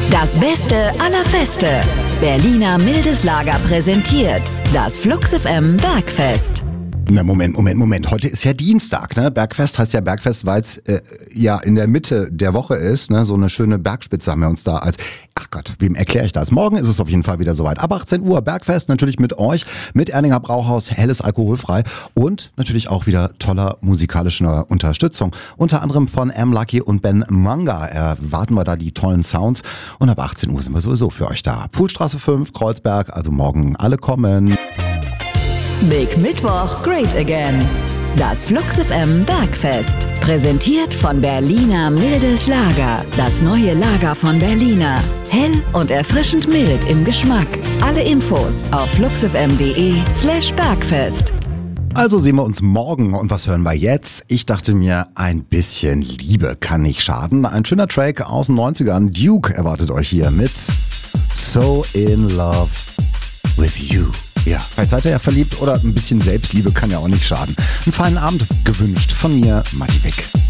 Das Beste aller Feste. Berliner Mildes Lager präsentiert das Flux FM Bergfest. Na, Moment. Heute ist ja Dienstag, ne? Bergfest heißt ja Bergfest, weil es ja in der Mitte der Woche ist, ne? So eine schöne Bergspitze haben wir uns da als, ach Gott, wem erkläre ich das? Morgen ist es auf jeden Fall wieder soweit. Ab 18 Uhr Bergfest, natürlich mit euch, mit Erdinger Brauhaus, helles alkoholfrei und natürlich auch wieder toller musikalischer Unterstützung. Unter anderem von M-Lucky und Ben Manga erwarten wir da die tollen Sounds und ab 18 Uhr sind wir sowieso für euch da. Pfuhlstraße 5, Kreuzberg, also morgen alle kommen. Big Mittwoch, Great Again. Das Flux FM Bergfest. Präsentiert von Berliner Mildes Lager. Das neue Lager von Berliner. Hell und erfrischend mild im Geschmack. Alle Infos auf fluxfm.de/Bergfest. Also sehen wir uns morgen und was hören wir jetzt? Ich dachte mir, ein bisschen Liebe kann nicht schaden. Ein schöner Track aus den 90ern. Duke erwartet euch hier mit So in Love with You. Ja, vielleicht seid ihr ja verliebt oder ein bisschen Selbstliebe kann ja auch nicht schaden. Einen feinen Abend gewünscht von mir, Matti Wick.